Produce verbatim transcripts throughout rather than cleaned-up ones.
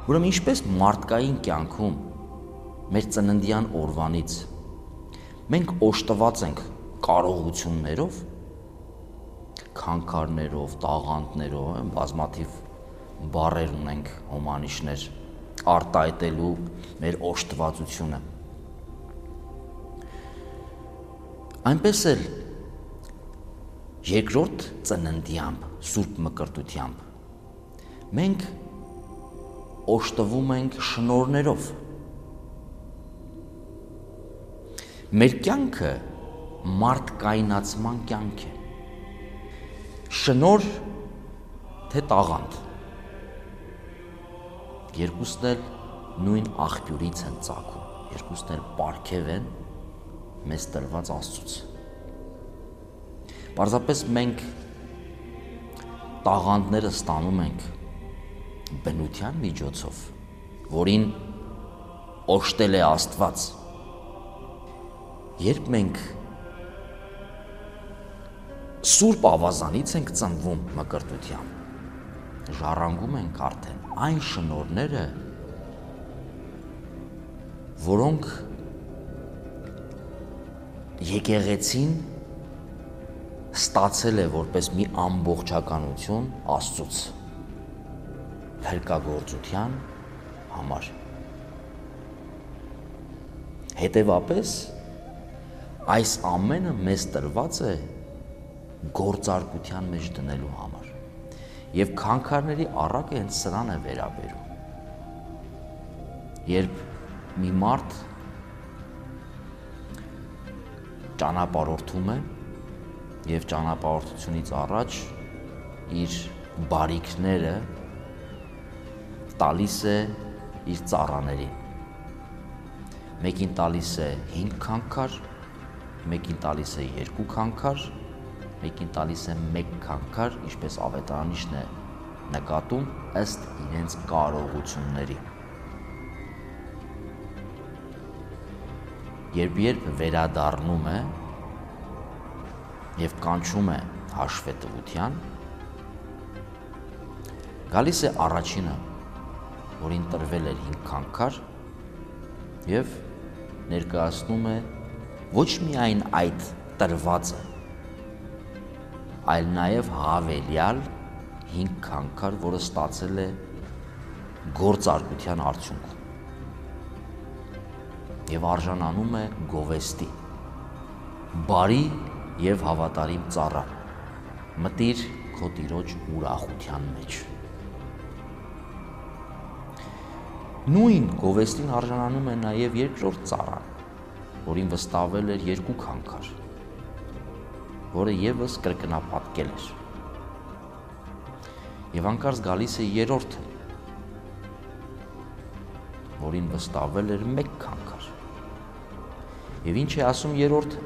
Ուրեմն ինչպես մարդկային կյանքում մեր ծննդյան օրվանից մենք օժտված ենք կարողություններով, քանքարներով, տաղանդներով, բազմաթիվ բառեր ունենք, հոմանիշներ արտահայտելու մեր օժտվածությունը։ Այնպես էլ երկրորդ ծննդյամբ, սուրբ մկրտությամբ մենք օժտվում ենք շնորհներով։ Մեր կյանքը մարդկայնացման կյանք է։ Շնորհ թե տաղանդ, երկուսն էլ նույն աղբյուրից են ծագում, երկուսն էլ պարգև են մեզ տրված Աստծուց։ Պարզապես մենք տաղանդները ստանում ենք բնության միջոցով, որին օժտել է Աստված։ Երբ մենք սուրբ ավազանից ենք ծնվում մկրտությամբ, ժառանգում ենք արդեն այն շնորհները, որոնք եկեղեցին ստացել է որպես մի ամբողջականություն Աստծուց փրկագործության համար։ Հետևապես այս ամենը մեզ տրված է գործարկության մեջ դնելու համար։ Եվ քանքարների առակը հենց սրան է վերաբերում։ Երբ մի մարդ ճանապարհորդում է եւ ճանապարհորդությունից առաջ իր բարիքները տալիս է իր ծառաներին։ Մեկին տալիս է հինգ քանքար, մեկին տալիս է երկու քանքար, մեկին տալիս է մեկ քանքար, ինչպես ավետարանիչն է նկատում ըստ իրենց կարողությունների։ Երբ երբ վերադառնում է եւ կանչում է հաշվետվության, գալիս է առաջինը, որին տրվել էր հինգ քանքար եւ ներկայացնում է ոչ միայն այդ տրվածը, այլ նաեւ հավելյալ հինգ քանքար, որը ստացել է գործարկության արդյունքում եւ արժանանում է գովեստի։ Բարի եւ հավատարիմ ծառա, մտիր քո տիրոջ ուրախության մեջ։ Նույն գովեստին արժանանում է նաեւ երկրորդ ծառան, որին վստահվել էր երկու քանքար, որը եւս կրկնապատկել էր։ Եվ անկարծ գալիս է երրորդը, որին վստահվել էր մեկ քանքար։ Եվ ինչ է ասում երրորդը։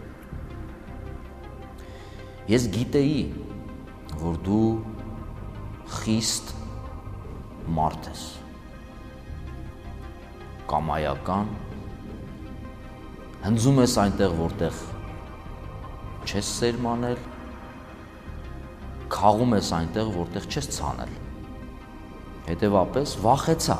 Ես գիտեի, որ դու խիստ մարդ ես, կամայական, հնձում ես այնտեղ, որտեղ չես սերմանել, քաղում ես այնտեղ, որտեղ չես ցանել։ Հետևապես վախեցա։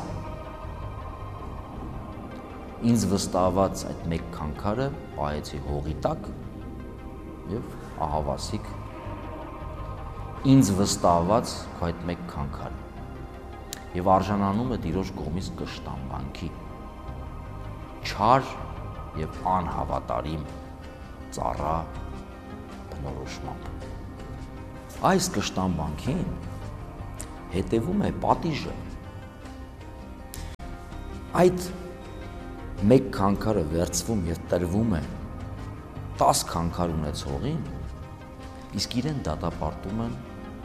Ինձ վստահված այդ մեկ քանքարը պահեցի հողի տակ եւ ահավասիկ ինձ վստահված քո այդ մեկ քանքարը եւ արժանանում է Տիրոջ կողմից կշտամբանքի, չար եւ անհավատարիմ ծառա բնորոշմամբ։ Այս կշտամբանքին հետևում է պատիժը։ Այդ մեկ քանքարը վերցվում եւ տրվում է տաս քանքար ունեցողին, իսկ իրեն դատապարտում են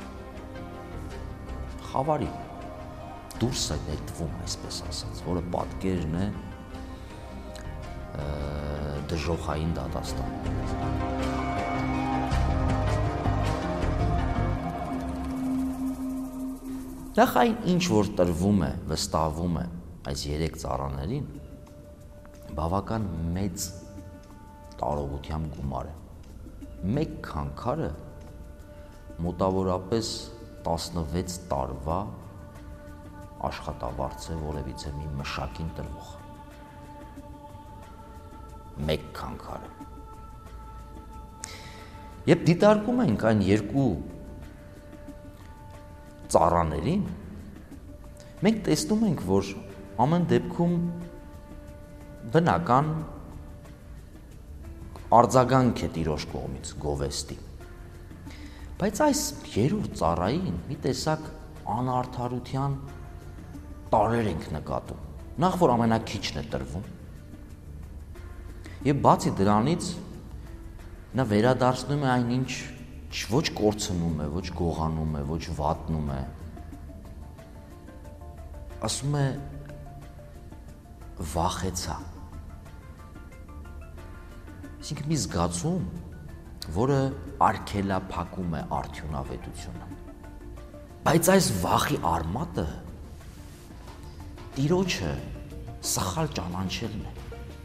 խավարի, դուրս է նետվում, այսպես ասած, որը պատկերն է դժոխային դատաստան։ Նախ այն ինչ որ տրվում է, վստահվում է այս երեք ծառաներին, բավական մեծ տարողությամբ գումար է։ Մեկ քանքարը մոտավորապես տասնվեց տարվա աշխատավարձ է որևիցե մի մշակին տրվող։ Մեկ քանքարը։ Երբ դիտարկում ենք այն երկու ծառաներին, մենք տեսնում ենք, որ ամեն դեպքում բնական արձագանք է տիրոջ կողմից գովեստի։ Բայց այս երրորդ ծառային մի տեսակ անարդարության տարրեր ենք նկատում, նախ որ ամենաքիչն է տրվում, եւ բացի դրանից նա վերադարձնում է այնինչ ոչ կորցնում է, ոչ գողանում է, ոչ վատնում է, ասում է վախեցա։ Այսինքն մի զգացում, որը արգելափակում է արդյունավետությունը։ Բայց այս վախի արմատը Տիրոջը սխալ ճանաչելն է։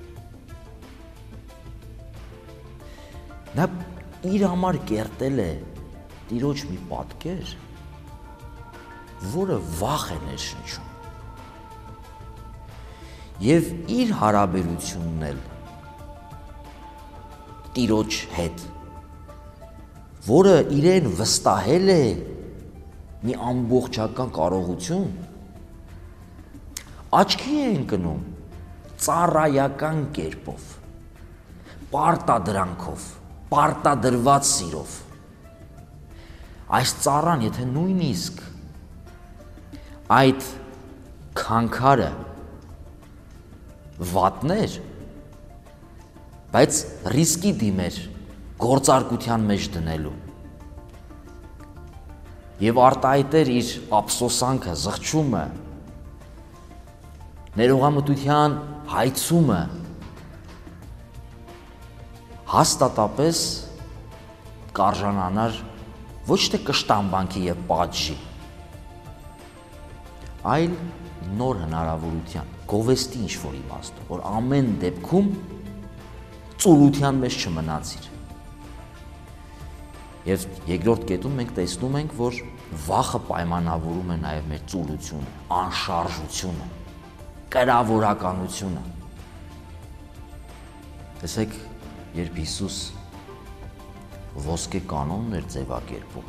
Նա իր համար կերտել է Տիրոջ մի պատկեր, որը վախ է ներշնչում։ Եվ իր հարաբերությունն էլ Տիրոջ հետ, որը իրեն վստահել է մի ամբողջական կարողություն, աչքի է ընկնում ծառայական կերպով, պարտադրանքով, պարտադրված սիրով։ Այս ծառան, եթե նույնիսկ այդ քանքարը վատներ, բայց ռիսկի դիմեր գործարկության մեջ դնելու եւ արտահայտեր իր ափսոսանքը, զղջումը, ներողամտության հայցումը, հաստատապես կարժանանար ոչ թե կշտամբանքի եւ պատժի, այլ նոր հնարավորության, գովեստի ինչ-որ իմաստով, որ ամեն դեպքում ծուլության մեջ չմնացիր։ Եվ երկրորդ կետում մենք տեսնում ենք, որ վախը պայմանավորում է նաև մեր ծուլությունը, անշարժությունը, կրավորականությունը։ Տեսեք, երբ Հիսուս ոսկե կանոնն էր ձևակերպում,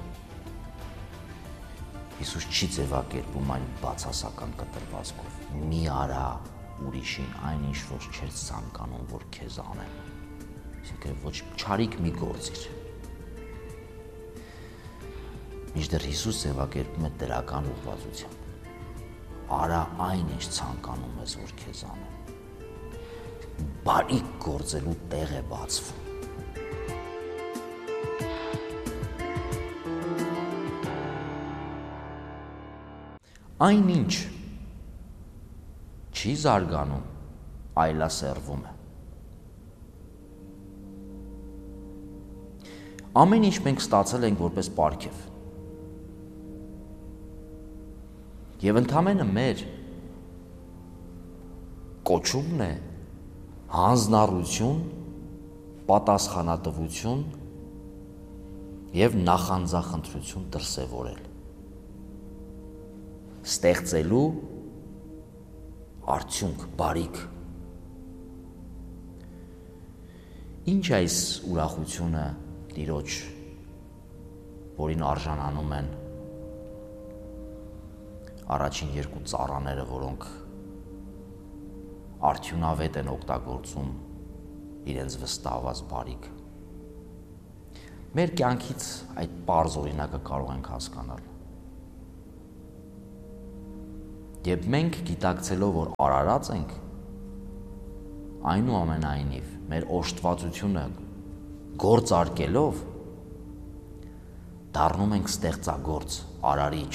Հիսուս չի ձևակերպում այն բացասական կտրվածքով։ Մի արա ուրիշին այն ինչ որ չես ցանկանում, որ քեզ անեն։ Այսինքն ոչ չարիք մի գործիր։ Մինչդեռ Հիսուս ձևակերպում է դրական ուղղվածությամբ։ Արա այն ինչ ցանկանում ես, որ քեզ անեն։ Բարիք գործելու տեղ է բացվում։ Այն ինչ չի զարգանում, այլասերվում է։ Ամեն ինչ մենք ստացել ենք որպես պարգև։ Եվ ընդամենը մեր կոչումն է հանձնառություն, պատասխանատվություն եւ նախանձախնդրություն դրսևորել։ Ստեղծելու արդյունք, բարիք։ Ինչ այս ուրախությունը Տիրոջ, որին արժանանում են առաջին երկու ծառաները, որոնք արդյունավետ են օգտագործում իրենց վստահված բարիք։ Մեր կյանքից այդ պարզ օրինակը կարող ենք հասկանալ։ Երբ մենք գիտակցելով, որ արարած ենք, այնուամենայնիվ մեր օժտվածությունը գործարկելով դառնում ենք ստեղծագործ, արարիչ։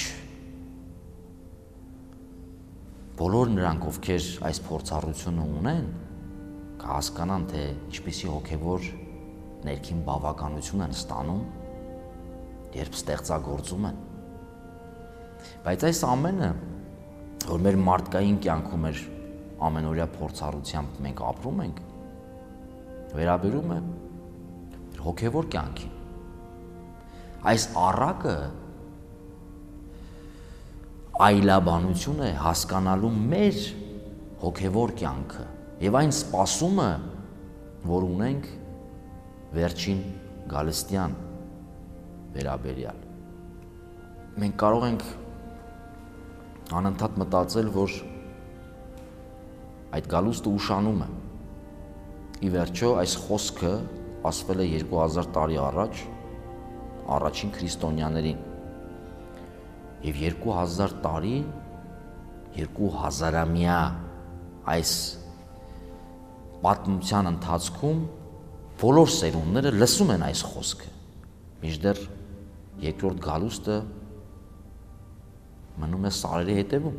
Բոլոր նրանք, ովքեր այս փորձառությունը ունեն, կհասկանան, թե ինչպիսի հոգևոր ներքին բավականություն են ստանում, երբ ստեղծագործում են։ Բայց այս ամենը, որ մեր մարդկային կյանքում մեր ամենօրյա փորձառությամբ մենք ապրում ենք, վերաբերում է հոգևոր կյանքին։ Այս առակը այլաբանություն է հասկանալու մեր հոգևոր կյանքը եւ այն սպասումը, որ ունենք վերջին գալստյան վերաբերյալ։ Մենք կարող ենք անընդհատ մտածել, որ այդ գալուստը ուշանում է։ Ի վերջո այս խոսքը ասվել է երկու հազար տարի առաջ առաջին քրիստոնյաներին։ Եվ երկու հազար տարի, երկու հազարամյա այս պատմության ընթացքում բոլոր սերունդները լսում են այս խոսքը, մինչդեռ երկրորդ գալուստը մնում է սարերի հետևում։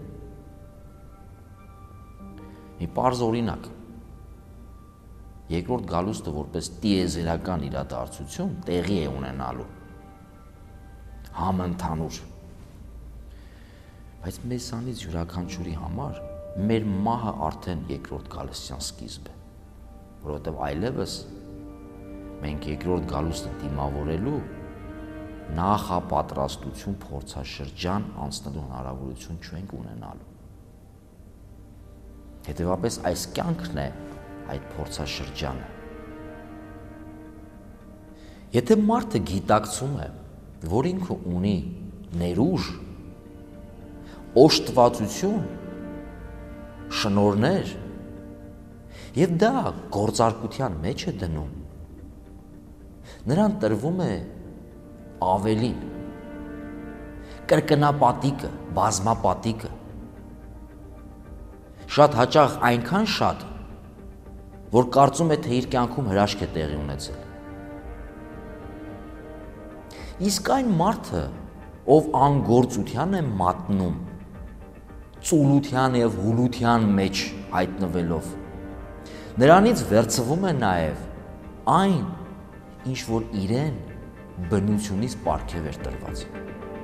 Մի պարզ օրինակ, երկրորդ գալուստը որպես տիեզերական իրադարձություն տեղի է ունենալու համընդհանուր, բայց մեզանից յուրաքանչյուրի համար մեր մահը արդեն երկրորդ գալստյան սկիզբ է, որովհետև այլևս մենք երկրորդ գալուստը դիմավորելու նախապատրաստություն փորձաշրջան անցնելու հնարավորություն չենք ունենալու։ Հետևաբար այս կյանքն է այդ փորձաշրջանը։ Եթե մարդը գիտակցում է, որ ինքը ունի ներուժ, օժտվածություն, շնորհներ, եւ դա գործարկության մեջ է դնում, նրան տրվում է ավելին, կրկնապատիկը, բազմապատիկը, շատ հաճախ այնքան շատ, որ կարծում է, թե իր կյանքում հրաշք է տեղի ունեցել։ Իսկ այն մարդը, ով անգործության է մատնում, ծուլության եւ հուլության մեջ հայտնվելով, նրանից վերցվում է նաեւ այն, ինչ որ իրեն բնությունից պարգև էր տրված։